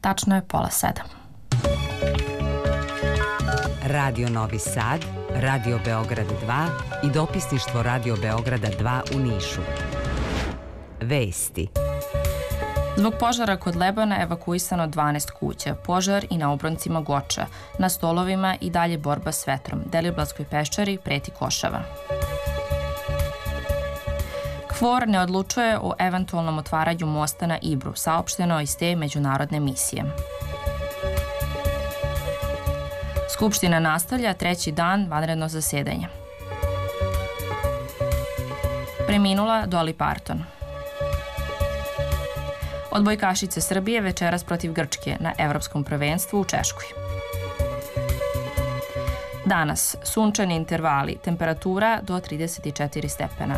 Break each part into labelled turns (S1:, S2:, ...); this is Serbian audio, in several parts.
S1: Tačno je 6:30.
S2: Radio Novi Sad, Radio Beograd 2 i dopisništvo Radio Beograda 2 u Nišu. Vesti.
S1: Zbog požara kod Lebana evakuisano 12 kuća, požar i na obroncima Goča, na Stolovima i dalje borba s vetrom, Deliblatskoj peščari preti košava. KFOR ne odlučuje o eventualnom otvaranju mosta na Ibru, saopšteno iz te međunarodne misije. Skupština nastavlja 3. dan vanredno zasedanje. Preminula Dolly Parton. Odbojkašice Srbije večeras protiv Grčke na Evropskom prvenstvu u Češkoj. Danas sunčani intervali, temperatura do 34 stepena.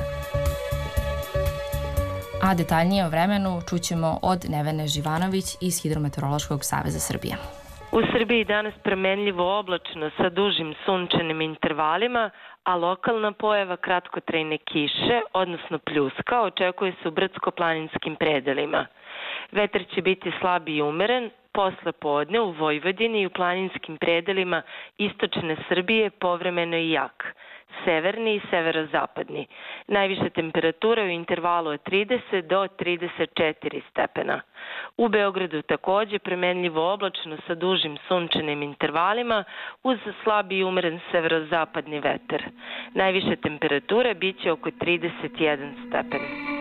S1: A detaljnije o vremenu čućemo od Nevene Živanović iz Hidrometeorološkog saveza Srbije.
S3: U Srbiji danas promenljivo oblačno sa dužim sunčanim intervalima, a lokalna pojava kratkotrajne kiše, odnosno pljuska, očekuje se u brdsko-planinskim predelima. Vetar će biti slab i umeren, posle podne u Vojvodini i u planinskim predelima istočne Srbije povremeno i jak, severni i severozapadni. Najviša temperatura u intervalu od 30 do 34 stepena. U Beogradu takođe promenljivo oblačno sa dužim sunčanim intervalima uz slab i umeren severozapadni vetar. Najviša temperatura biće oko 31 stepen.